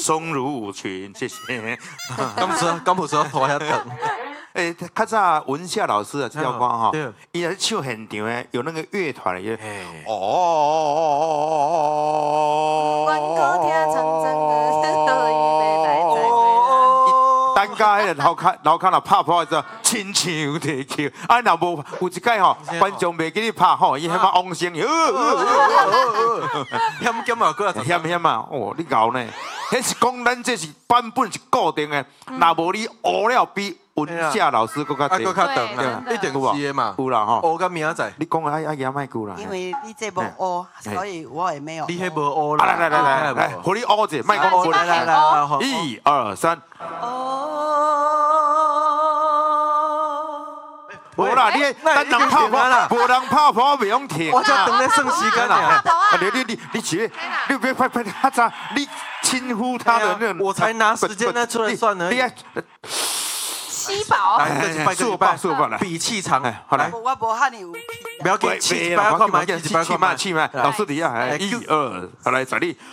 松如舞群，谢谢。 敢不说拖遐长？ 较早文夏老师啊，这条歌哈，伊也是唱现场的，有那个乐团的， 关歌听长征的，预备来再归。 单家迄个楼骹若拍破就亲像地球，啊，若无有一届吼，观众袂记你拍吼，伊迄马汪声， 险险啊，过来险啊！哦，你搞呢？迄是讲咱这是版本是固定的，若无你学了比文夏老师更较多， 更较长啦，一定有是的嘛， 有啦吼。 学到明仔载。 你讲爱讲卖句啦。 因为你这无学，所以我也没有。 你迄无学啦。 来，互你学者，卖讲学。 来， 1、2、3。无啦，你等人拍破啦，无人拍破袂用停。 我才等咧算时间啦。 你起，你别快，他咋？你轻忽他的那， 我才拿时间再出来算而已。 七宝， 速报来， 比气场， 好来。 我无喊你有气。 不要给气，100块买，100块气嘛，老师底下1、2，好来，找你。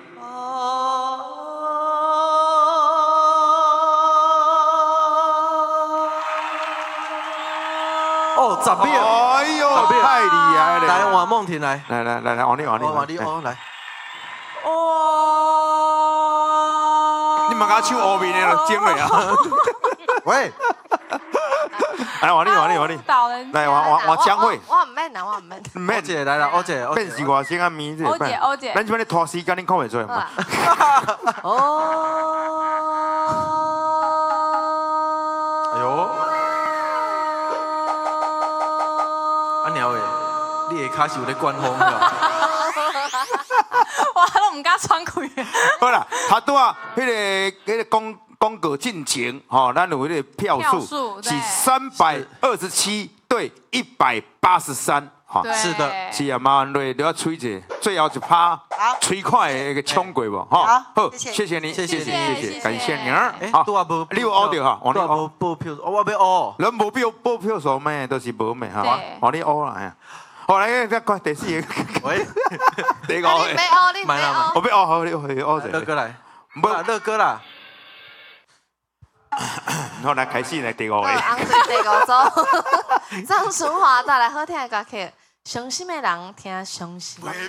哦，10秒， 哎呦，太厉害了！ 来，王梦婷来， 来，往你， 来。 你嘛甲唱乌面的了，精了啊！ 喂， 来，往你，来，往江蕙。 我唔免啦， 欧姐来了，欧姐， 变是外声啊咪这。 欧姐， 咱这边咧拖时间，你看袂出来嘛？哎呦！ 鸟诶，你下骹是有咧灌风了。 我都唔敢喘气。 好啦，他拄啊，迄个广告进前，吼，咱有迄个票数是327对183，哈， 是的， 是啊，麻烦你要吹者，最后一趴，吹快的一个冲过无，哈，好，谢谢你，谢谢，感谢你啊，好，你有学到哈，我无报票，我要学， 咱无报票数咩，都是无咩哈，我你学啦，哎呀。好来，再看第4个。喂，第5个。 你没学， 我要学好，你学者。 乐哥来，不啦，乐哥啦。 好，来开始来第5个。 昂对第5组，张淑华带来好听的歌曲，伤心的人听伤心。